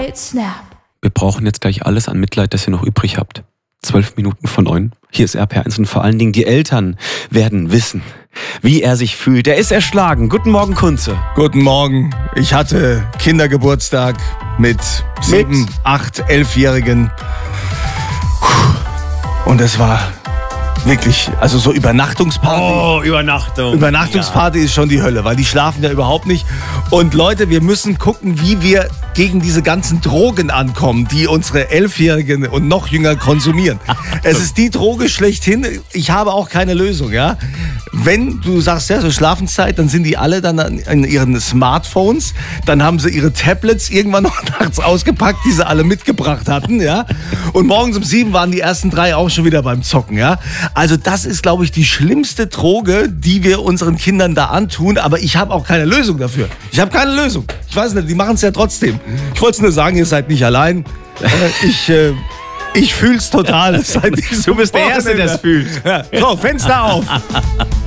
Activate Snap. Wir brauchen jetzt gleich alles an Mitleid, das ihr noch übrig habt. 12 Minuten vor 9. Hier ist RPR1 und vor allen Dingen die Eltern werden wissen, wie er sich fühlt. Er ist erschlagen. Guten Morgen, Kunze. Guten Morgen. Ich hatte Kindergeburtstag mit 7, 8, 11-Jährigen. Und es war wirklich, also so Übernachtungsparty. Oh, Übernachtung. Übernachtungsparty ist schon die Hölle, weil die schlafen ja überhaupt nicht. Und Leute, wir müssen gucken, wie wir gegen diese ganzen Drogen ankommen, die unsere 11-Jährigen und noch jünger konsumieren. Es ist die Droge schlechthin. Ich habe auch keine Lösung, ja. Wenn du sagst, ja, so Schlafenszeit, dann sind die alle dann in ihren Smartphones. Dann haben sie ihre Tablets irgendwann noch nachts ausgepackt, die sie alle mitgebracht hatten, ja. Und morgens um 7 waren die ersten 3 auch schon wieder beim Zocken, ja. Also das ist, glaube ich, die schlimmste Droge, die wir unseren Kindern da antun. Aber ich habe auch keine Lösung dafür. Ich habe keine Lösung. Ich weiß nicht, die machen es ja trotzdem. Ich wollte es nur sagen, ihr seid nicht allein. Ich fühl's total. Du bist der Erste, der es fühlt. Ja. So, Fenster auf.